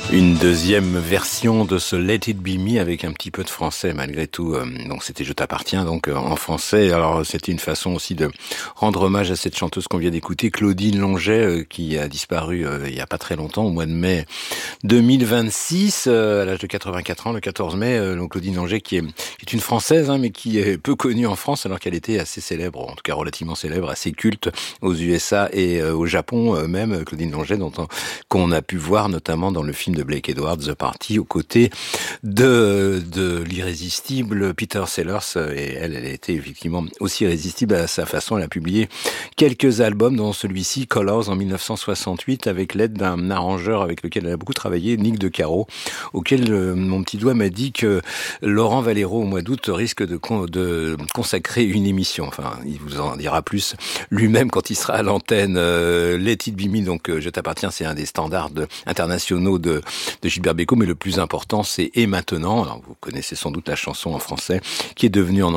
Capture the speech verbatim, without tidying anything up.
Une deuxième version de ce Let It Be Me avec un petit peu de français malgré tout. Donc c'était Je t'appartiens donc en français. Alors c'était une façon aussi de rendre hommage à cette chanteuse qu'on vient d'écouter, Claudine Longet, qui a disparu il y a pas très longtemps, au mois de mai deux mille vingt-six, à l'âge de quatre-vingt-quatre ans, le quatorze mai. Donc Claudine Longet qui est, qui est une Française, hein, mais qui est peu connue en France alors qu'elle était assez célèbre, en tout cas relativement célèbre, assez culte aux U S A et au Japon même. Claudine Longet, dont on, qu'on a pu voir notamment dans le film de Blake Edwards, The Party, aux côtés de, de l'irrésistible Peter Sellers. Et elle, elle a été effectivement aussi irrésistible à sa façon. Elle a publié quelques albums, dont celui-ci, Colors, en mille neuf cent soixante-huit, avec l'aide d'un arrangeur avec lequel elle a beaucoup travaillé, Nick De Caro, auquel euh, mon petit doigt m'a dit que Laurent Valero, au mois d'août, risque de, con, de consacrer une émission. Enfin, il vous en dira plus lui-même quand il sera à l'antenne. Euh, Let It Be Me, donc euh, Je t'appartiens, c'est un des standards de, internationaux de de Gilbert Bécaud, mais le plus important, c'est Et maintenant. Alors, vous connaissez sans doute la chanson en français, qui est devenue en